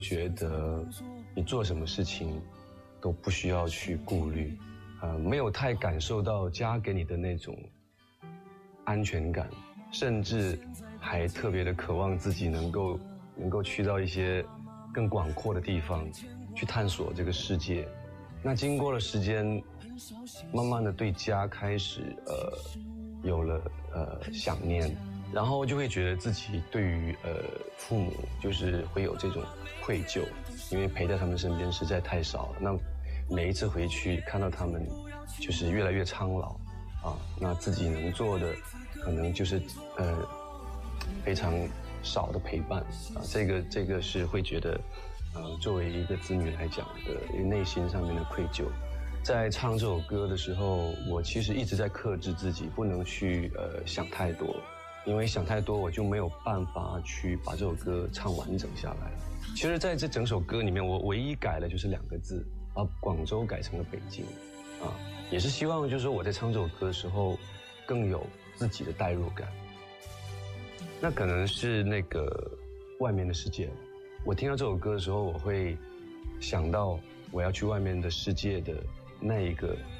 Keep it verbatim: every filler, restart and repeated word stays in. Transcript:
觉得你做什么事情都不需要去顾虑，呃，没有太感受到家给你的那种安全感，甚至还特别的渴望自己能够能够去到一些更广阔的地方去探索这个世界。那经过了时间，慢慢的对家开始呃有了呃想念，然后就会觉得自己对于呃父母就是会有这种愧疚，因为陪在他们身边实在太少了。那每一次回去看到他们就是越来越苍老啊，那自己能做的可能就是呃非常少的陪伴啊，这个这个是会觉得呃作为一个子女来讲的内心上面的愧疚。在唱这首歌的时候，我其实一直在克制自己，不能去呃想太多，因为想太多我就没有办法去把这首歌唱完整下来。其实在这整首歌里面，我唯一改的就是两个字，把广州改成了北京，啊，也是希望就是说我在唱这首歌的时候更有自己的代入感。那可能是那个外面的世界了。我听到这首歌的时候，我会想到我要去外面的世界的那一个